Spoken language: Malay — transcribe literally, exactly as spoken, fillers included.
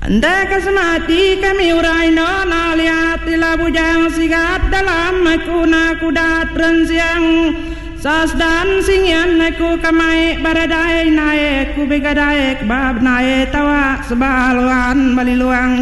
Anda kasemati kami urai no naliat tila bujang sigat dalam kuna kudat rensiang sas dan singyan aku kamai baradai naik ku begadai bab naik tawa sebaluan baliluang